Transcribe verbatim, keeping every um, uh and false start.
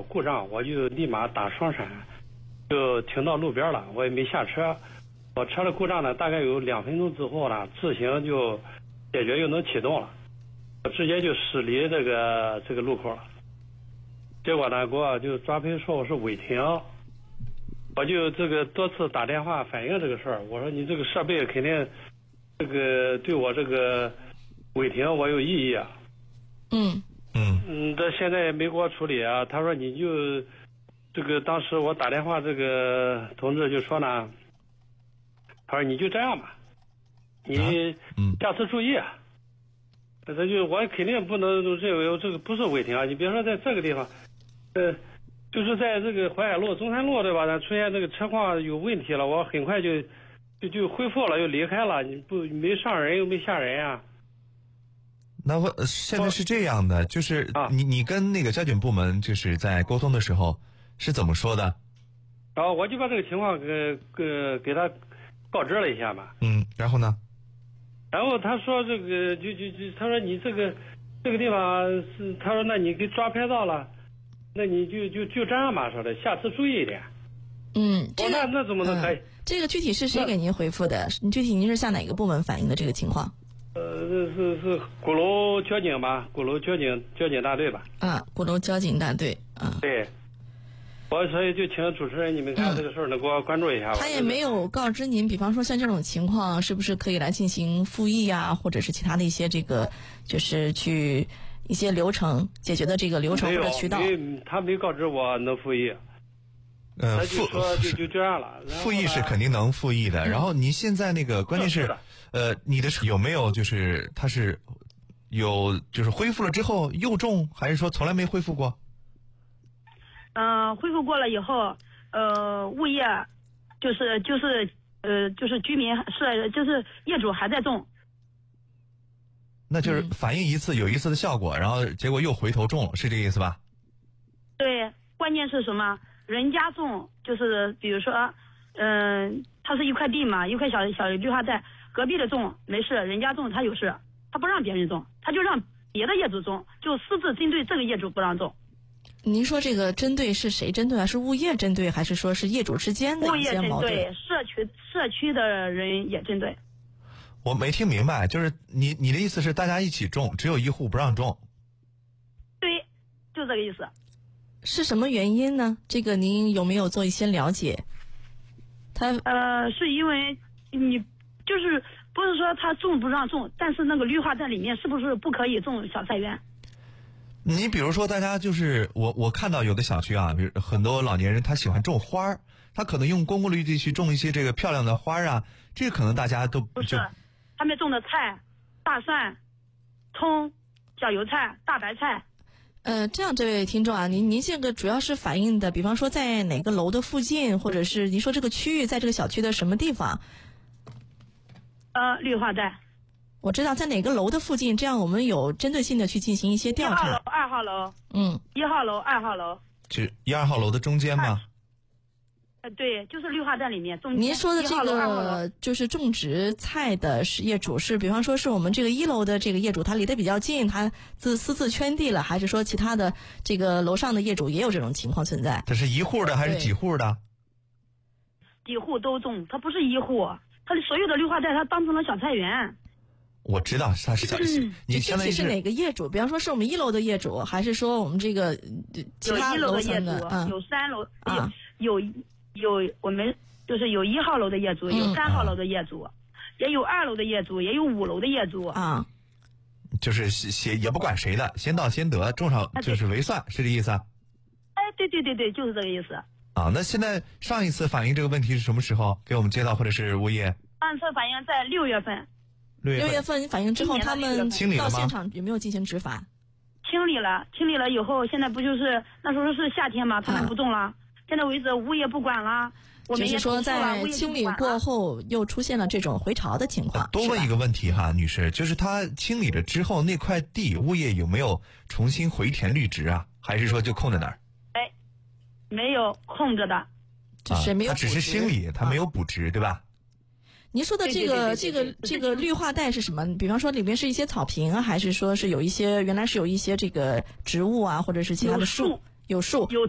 小故障，我就立马打双闪，就停到路边了，我也没下车。我车的故障呢，大概有两分钟之后呢，自行就解决又能启动了，我直接就驶离这个这个路口了。结果呢，给我就抓赔说我是违停，我就这个多次打电话反映这个事儿，我说你这个设备肯定这个对我这个违停我有异议啊。 嗯嗯嗯，这现在也没给我处理啊。他说你就这个当时我打电话，这个同志就说呢，他说你就这样吧，你下次注意啊。他就我肯定不能认为这个不是违停啊。你别说在这个地方，呃，就是在这个淮海路、中山路对吧？出现这个车况有问题了，我很快就就就恢复了，又离开了。你不没上人又没下人啊。 那我现在是这样的，就是你你跟那个交警部门就是在沟通的时候是怎么说的？ 然后我就把这个情况给给给他告知了一下嘛。 嗯，然后呢？ 然后他说这个就就就他说你这个这个地方是他说那你给抓拍到了，那你就就就这样吧，说的下次注意一点。 嗯，这个、 那那怎么能可以、 嗯？这个具体是谁给您回复的？你具体您是向哪个部门反映的这个情况？ 呃，是是是鼓楼交警吧，鼓楼交警交警大队吧。 啊，鼓楼交警大队啊。 对，我所以就请主持人，你们看这个事儿能给我关注一下吧。 他也没有告知您，比方说像这种情况，是不是可以来进行复议啊，或者是其他的一些这个，就是去一些流程解决的这个流程或者渠道。 没有，没他没告知我能复议。 呃， 他就说就就这样了。 复议是肯定能复议的。然后您现在那个关键是，呃，你的有没有就是他是有就是恢复了之后又中，还是说从来没恢复过？ 嗯、呃，恢复过了以后，呃，物业就是就是呃就是居民是就是业主还在中。 那就是反映一次有一次的效果，然后结果又回头中了，是这个意思吧？ 对，关键是什么？人家种就是比如说，嗯、呃，它是一块地嘛，一块小小绿化带，隔壁的种没事，人家种他有事，他不让别人种，他就让别的业主种，就私自针对这个业主不让种。 您说这个针对是谁针对啊？是物业针对，还是说是业主之间的一些矛盾？ 物业针对，社区社区的人也针对。 我没听明白，就是你你的意思是大家一起种，只有一户不让种？ 对，就这个意思。 是什么原因呢？这个您有没有做一些了解？他呃，是因为你就是不是说他种不让种，但是那个绿化带里面是不是不可以种小菜园？ 你比如说，大家就是我我看到有的小区啊，比如很多老年人他喜欢种花儿，他可能用公共绿地去种一些这个漂亮的花啊，这个可能大家都不是，他们种的菜，大蒜、葱、小油菜、大白菜。 呃，这样，这位听众啊，您您这个主要是反映的，比方说在哪个楼的附近，或者是您说这个区域在这个小区的什么地方？ 呃，绿化带。 我知道在哪个楼的附近，这样我们有针对性的去进行一些调查。 一号楼、二号楼。 嗯。 一号楼、二号楼。 是一二号楼的中间吗？ 呃，对，就是绿化带里面中间。 您说的这个就是种植菜的是业主，是比方说是我们这个一楼的这个业主，他离得比较近，他自私自圈地了，还是说其他的这个楼上的业主也有这种情况存在？ 这是一户的还是几户的？ 几户都种，它不是一户，它所有的绿化带它当成了小菜园。 我知道他是小， 嗯、 你相当于是哪个业主？比方说是我们一楼的业主，还是说我们这个其他楼层的？ 嗯、有三楼啊， 有有有我们就是有一号楼的业主，有三号楼的业主，嗯、也有二楼的业主，也有五楼的业主啊。 就是写也不管谁的，先到先得，种上就是为算，是这意思啊？ 哎，对对对对，就是这个意思。 啊，那现在上一次反映这个问题是什么时候给我们接到，或者是物业？ 上次反映在六月份。 六月份，六月份反映之后，他们到现场有没有进行执法？ 清理了，清理了以后，现在不就是那时候是夏天嘛，他们不种了。啊、现在为止，物业不管了。我们也就是说，在清理过后，又出现了这种回潮的情况。 多问一个问题哈，女士，就是他清理了之后，那块地物业有没有重新回填绿植啊？还是说就空在那儿？ 哎，没有空着的， 就是没有。 他只是清理，他没有补植，对吧？ 您说的这个这个这个绿化带是什么？比方说里面是一些草坪啊，还是说是有一些原来是有一些这个植物啊，或者是其他的树？有树， 有